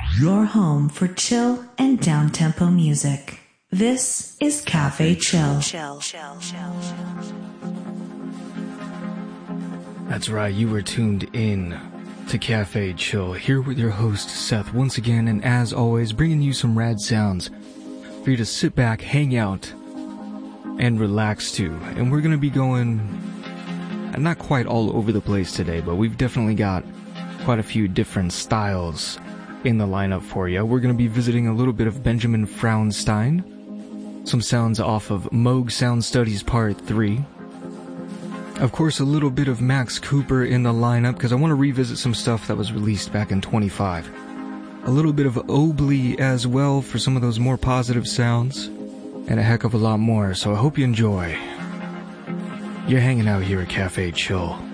your home for chill and down-tempo music. This is Cafe Chill. That's right, you were tuned in to Cafe Chill, here with your host Seth once again, and as always, bringing you some rad sounds for you to sit back, hang out, and relax to. And we're going to be going, not quite all over the place today, but we've definitely got quite a few different styles in the lineup for you. We're going to be visiting a little bit of Benjamin Frauenstein, some sounds off of Moog Sound Studies Part 3. Of course, a little bit of Max Cooper in the lineup, because I want to revisit some stuff that was released back in 25. A little bit of Obley as well for some of those more positive sounds, and a heck of a lot more, so I hope you enjoy. You're hanging out here at Cafe Chill.